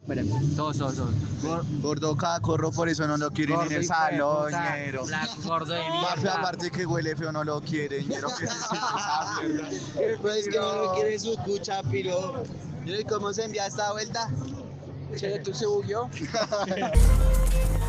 Dos. Gordo cacorro, por eso no lo quieren en el salón, ñero. Gordo de Parce, aparte que huele feo, no lo quieren, ñero. ¿Qué es esa mierda? Pues que no lo quiere su cucha, piro. ¿Y cómo se envía esta vuelta? Che, ¿tú se bugueó?